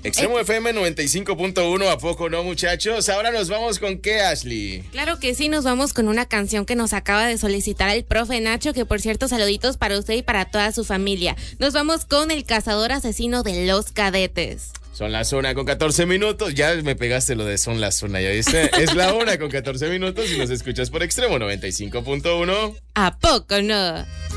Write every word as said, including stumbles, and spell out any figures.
Extremo F M noventa y cinco punto uno, ¿a poco no, muchachos? Ahora nos vamos con ¿qué, Ashley? Claro que sí, nos vamos con una canción que nos acaba de solicitar el profe Nacho, que por cierto, saluditos para usted y para toda su familia. Nos vamos con El Cazador Asesino de los Cadetes. Son las una con catorce minutos. Ya me pegaste lo de son las una, ¿ya viste? Es la una con catorce minutos y nos escuchas por Extremo noventa y cinco punto uno. ¿A poco no?